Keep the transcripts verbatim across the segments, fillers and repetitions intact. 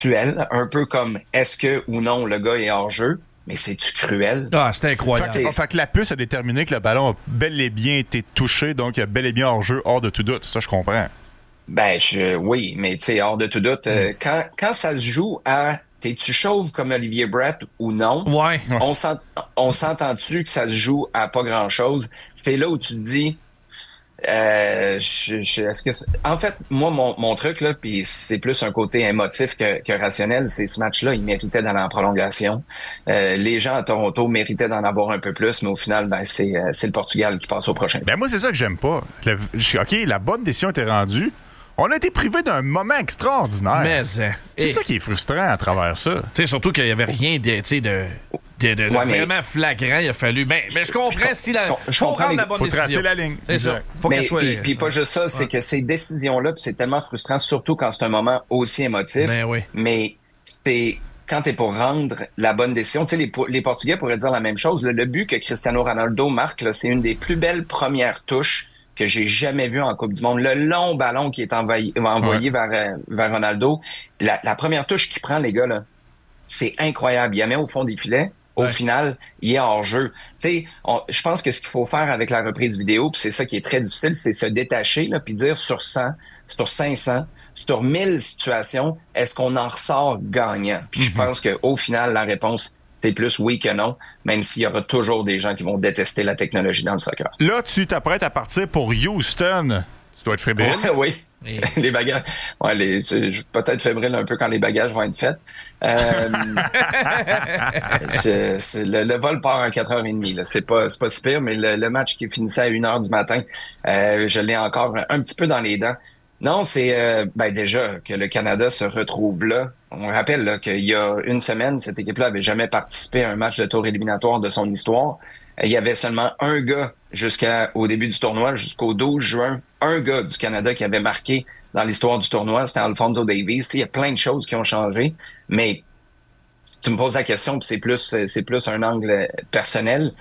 cruel, un peu comme est-ce que ou non le gars est hors jeu, mais c'est-tu cruel? Ah, c'était incroyable. Fait que, fait que la puce a déterminé que le ballon a bel et bien été touché, donc il a bel et bien hors jeu, hors de tout doute. Ça, je comprends. Ben, je, oui, mais tu sais, hors de tout doute, euh, quand, quand ça se joue à t'es-tu chauve comme Olivier Brett ou non, Ouais. on s'ent, on s'entend-tu que ça se joue à pas grand-chose? C'est là où tu te dis, euh, je, je- est-ce que, c'est- en fait, moi, mon, mon truc, là, puis c'est plus un côté émotif que, que rationnel, c'est ce match-là, il méritait d'aller en prolongation. Euh, les gens à Toronto méritaient d'en avoir un peu plus, mais au final, ben, c'est, euh, c'est le Portugal qui passe au prochain. Ben moi, c'est ça que j'aime pas. Le- je- OK, la bonne décision était rendue. On a été privé d'un moment extraordinaire. Mais, hein, c'est et- ça qui est frustrant à travers ça. Tu sais, surtout qu'il y avait rien de, tu sais, de, de, de- de Ouais, mais- vraiment flagrant. Il a fallu. Ben, mais je comprends si la. je Je comprends comprends les- la bonne Faut décision. tracer la ligne. C'est ça. Exact. Faut qu'elle Mais soit. puis, puis pas juste ça, c'est Ouais. que ces décisions-là, puis c'est tellement frustrant, surtout quand c'est un moment aussi émotif. Ben oui. Mais c'est quand t'es pour rendre la bonne décision. Tu sais, les, Po- les Portugais pourraient dire la même chose. Le, le but que Cristiano Ronaldo marque, là, c'est une des plus belles premières touches que j'ai jamais vues en Coupe du Monde. Le long ballon qui est envahi- envoyé vers, euh, vers Ronaldo. La, la première touche qu'il prend, les gars, là, c'est incroyable. Il la met au fond des filets. Au Ouais. final, il est hors jeu. Tu sais, on- je pense que ce qu'il faut faire avec la reprise vidéo, puis c'est ça qui est très difficile, c'est se détacher là, puis dire sur cent, sur cinq cents, sur mille situations, est-ce qu'on en ressort gagnant? Puis je pense que au final, la réponse c'est plus oui que non, même s'il y aura toujours des gens qui vont détester la technologie dans le soccer. Là, tu t'apprêtes à partir pour Houston. Tu dois être fébrile. Ouais, oui. Et- Les bagages. Ouais, les, je je suis peut-être fébrile un peu quand les bagages vont être faits. Euh, je- c'est- le, le vol part à quatre heures trente. Là. C'est pas, c'est pas si pire, mais le, le match qui finissait à une heure du matin, euh, je l'ai encore un, un petit peu dans les dents. Non, c'est euh, ben déjà que le Canada se retrouve là. On rappelle là, qu'il y a une semaine, cette équipe-là avait jamais participé à un match de tour éliminatoire de son histoire. Il y avait seulement un gars jusqu'au début du tournoi, jusqu'au douze juin, un gars du Canada qui avait marqué dans l'histoire du tournoi, c'était Alphonso Davies. Il y a plein de choses qui ont changé, mais si tu me poses la question, puis c'est plus c'est plus un angle personnel.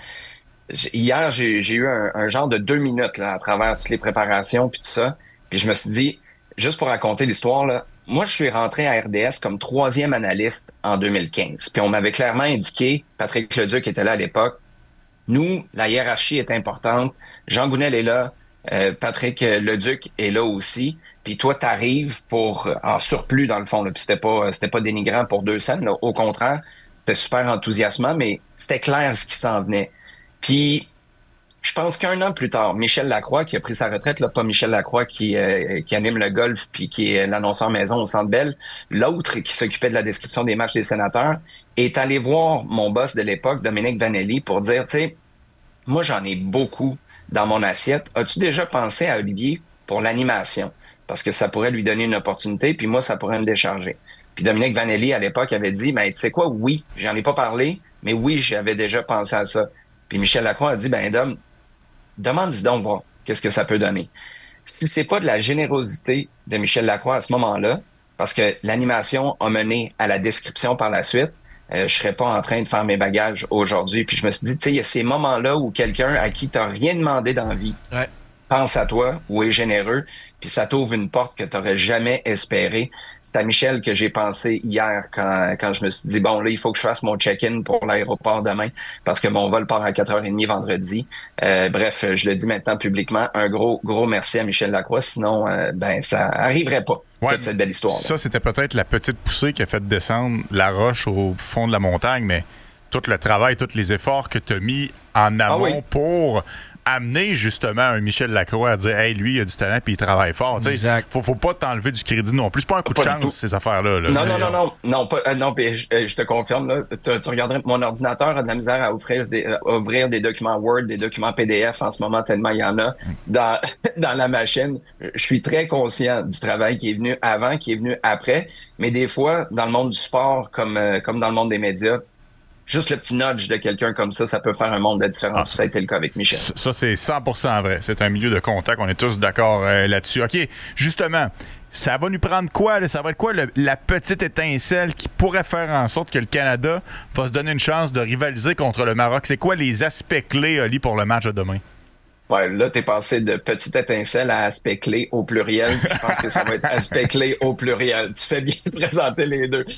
J- Hier, j'ai j'ai eu un, un genre de deux minutes là, à travers toutes les préparations puis tout ça. Puis je me suis dit, juste pour raconter l'histoire, là, moi, je suis rentré à R D S comme troisième analyste en deux mille quinze. Puis on m'avait clairement indiqué, Patrick Leduc était là à l'époque, nous, la hiérarchie est importante. Jean Gounel est là. Euh, Patrick Leduc est là aussi. Puis toi, t'arrives pour en surplus dans le fond. Là. Puis c'était pas c'était pas dénigrant pour deux scènes. Là. Au contraire, c'était super enthousiasmant, mais c'était clair ce qui s'en venait. Puis je pense qu'un an plus tard, Michel Lacroix, qui a pris sa retraite, là, pas Michel Lacroix qui, euh, qui anime le golf puis qui est l'annonceur maison au Centre Bell, l'autre qui s'occupait de la description des matchs des sénateurs, est allé voir mon boss de l'époque, Dominique Vanelli, pour dire, tu sais, moi j'en ai beaucoup dans mon assiette. As-tu déjà pensé à Olivier pour l'animation? Parce que ça pourrait lui donner une opportunité, puis moi, ça pourrait me décharger. Puis Dominique Vanelli, à l'époque, avait dit, ben, tu sais quoi, oui, j'en ai pas parlé, mais oui, j'avais déjà pensé à ça. Puis Michel Lacroix a dit, ben, Dom, demande-y donc voir qu'est-ce que ça peut donner. Si c'est pas de la générosité de Michel Lacroix à ce moment-là, parce que l'animation a mené à la description par la suite, euh, je serais pas en train de faire mes bagages aujourd'hui. Puis je me suis dit, tu sais, il y a ces moments-là où quelqu'un à qui t'as rien demandé dans la vie Ouais. pense à toi ou est généreux, puis ça t'ouvre une porte que t'aurais jamais espérée. C'est à Michel que j'ai pensé hier quand, quand je me suis dit, bon, là, il faut que je fasse mon check-in pour l'aéroport demain parce que mon vol part à quatre heures trente vendredi. Euh, bref, je le dis maintenant publiquement, un gros, gros merci à Michel Lacroix, sinon, euh, ben, ça arriverait pas, Ouais, toute cette belle histoire. Ça, c'était peut-être la petite poussée qui a fait descendre la roche au fond de la montagne, mais tout le travail, tous les efforts que tu as mis en amont oui. pour amener justement un Michel Lacroix à dire « Hey, lui, il a du talent puis il travaille fort. » Tu sais, Exact. faut, faut pas t'enlever du crédit non plus. C'est pas un coup Pas de du chance, tout. ces affaires-là. Là. Non, Tu non, sais, non, non, non, pas, euh, non, puis je, euh, je te confirme, là, tu, tu regarderais, mon ordinateur a de la misère à ouvrir des, euh, à ouvrir des documents Word, des documents P D F en ce moment, tellement il y en a dans, dans la machine. Je suis très conscient du travail qui est venu avant, qui est venu après, mais des fois, dans le monde du sport, comme, euh, comme dans le monde des médias, juste le petit nudge de quelqu'un comme ça, ça peut faire un monde de différence. Ah, ça a été le cas avec Michel. Ça, ça, c'est cent pour cent vrai. C'est un milieu de contact. On est tous d'accord euh, là-dessus. OK, justement, ça va nous prendre quoi? Là? Ça va être quoi le- la petite étincelle qui pourrait faire en sorte que le Canada va se donner une chance de rivaliser contre le Maroc? C'est quoi les aspects clés, Oli, pour le match de demain? Ouais, là, t'es passé de petite étincelle à aspect clé au pluriel. Je pense que ça va être aspect clé au pluriel. Tu fais bien de présenter les deux.